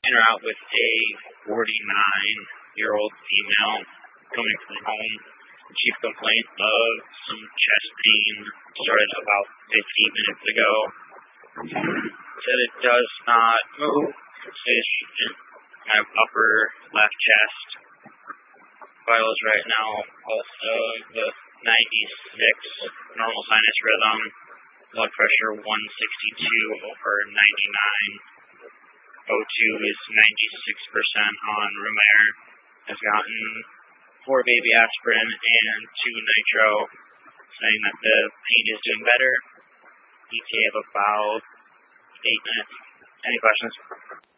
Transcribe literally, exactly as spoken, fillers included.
in or out with a forty-nine-year-old female coming from home. Chief complaint of some chest pain started about fifteen minutes ago. Said it does not move. Stays in my upper left chest. Vitals right now also the ninety-six normal sinus rhythm. Blood pressure one sixty-two over ninety-nine. O two is ninety-six percent on room air. Has gotten four baby aspirin and two nitro, saying that the pain is doing better. E T A of about eight minutes. Any questions?